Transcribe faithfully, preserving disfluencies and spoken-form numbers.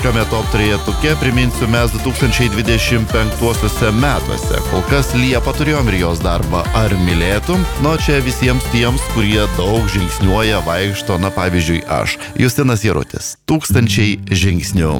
Šiame top trejetuke, priminsiu, mes du tūkstančiai dvidešimt penktuosiuose metuose. Kol kas Liepą turėjom ir jos darbą Ar mylėtum? Nu, čia visiems tiems, kurie daug žingsniuoja, vaikšto, na pavyzdžiui aš. Justinas Jarutis. Tūkstančiai žingsnių.